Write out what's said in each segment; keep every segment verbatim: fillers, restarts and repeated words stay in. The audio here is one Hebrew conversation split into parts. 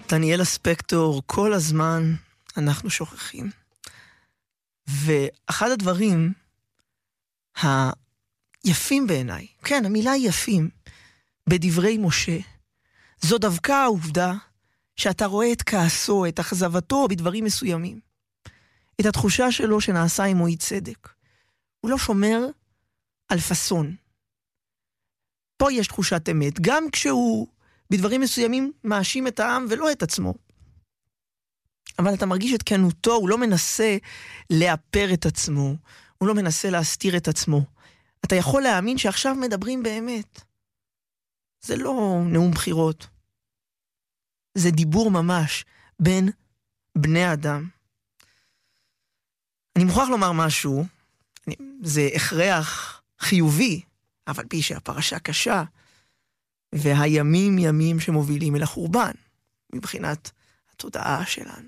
דניאלה ספקטור, כל הזמן אנחנו שוכחים. ואחד הדברים היפים בעיניי, כן, המילה יפים, בדברי משה, זו דווקא העובדה שאתה רואה את כעסו, את אכזבתו בדברים מסוימים. את התחושה שלו שנעשה עמו אי צדק. הוא לא שומר על פסון. פה יש תחושת אמת, גם כשהוא בדברים מסוימים מאשים את העם ולא את עצמו. אבל אתה מרגיש את כנותו, הוא לא מנסה לאפר את עצמו, הוא לא מנסה להסתיר את עצמו. אתה יכול להאמין שעכשיו מדברים באמת. זה לא נאום בחירות. זה דיבור ממש בין בני אדם. אני מוכרח לומר משהו, זה הכרח חיובי, אבל פי שהפרשה קשה, והימים ימים שמובילים אל החורבן, מבחינת התודעה שלנו.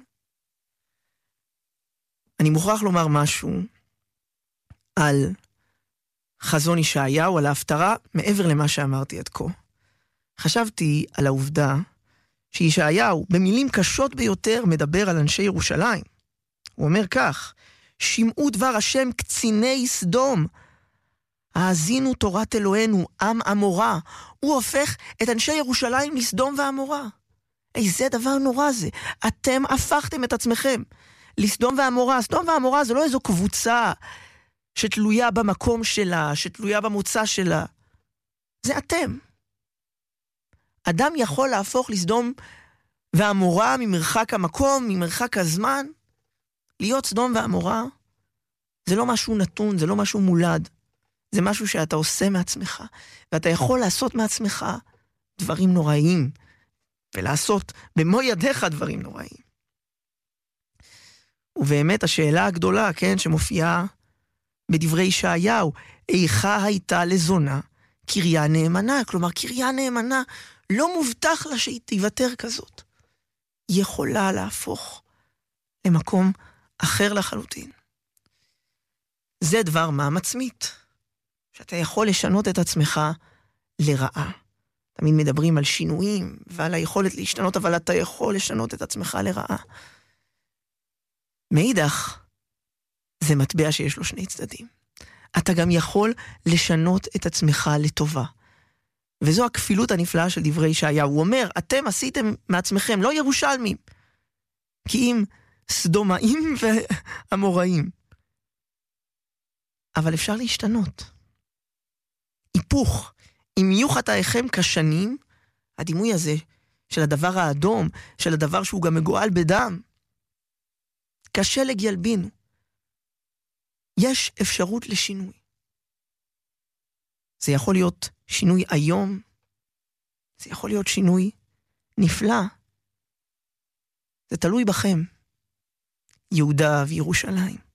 אני מוכרח לומר משהו על חזון ישעיהו, על ההפטרה, מעבר למה שאמרתי עד כה. חשבתי על העובדה שישעיהו, במילים קשות ביותר, מדבר על אנשי ירושלים. הוא אומר כך, שמעו דבר השם קציני סדום, האזינו תורת אלוהינו, עם עמורה. הוא הופך את אנשי ירושלים לסדום ועמורה. איזה דבר נורא זה. אתם הפכתם את עצמכם לסדום ועמורה. סדום ועמורה זה לא איזו קבוצה שתלויה במקום שלה, שתלויה במוצא שלה. זה אתם. אדם יכול להפוך לסדום ועמורה ממרחק המקום, ממרחק הזמן. להיות סדום ועמורה זה לא משהו נתון, זה לא משהו מולד. זה משהו שאתה עושה מעצמך, ואתה יכול לעשות מעצמך דברים נוראים, ולעשות במו ידיך דברים נוראים. ובאמת השאלה הגדולה, כן, שמופיעה בדברי ישעיהו, איכה הייתה לזונה קריה נאמנה, כלומר קריה נאמנה לא מובטח לה שהיא תיוותר כזאת. היא יכולה להפוך למקום אחר לחלוטין. זה דבר מה מצמית. שאתה יכול לשנות את עצמך לרעה. תמיד מדברים על שינויים ועל היכולת להשתנות, אבל אתה יכול לשנות את עצמך לרעה. מאידך, זה מטבע שיש לו שני צדדים. אתה גם יכול לשנות את עצמך לטובה. וזו הכפילות הנפלאה של דברי ישעיהו. הוא אומר, אתם עשיתם מעצמכם, לא ירושלמים, כי אם סדומאים ואמוראים. אבל אפשר להשתנות. היפוך, אם יהיו חטאיכם כשנים, הדימוי הזה של הדבר האדום, של הדבר שהוא גם מגואל בדם, כשלג ילבינו. יש אפשרות לשינוי. זה יכול להיות שינוי היום, זה יכול להיות שינוי נפלא. זה תלוי בכם, יהודה וירושלים.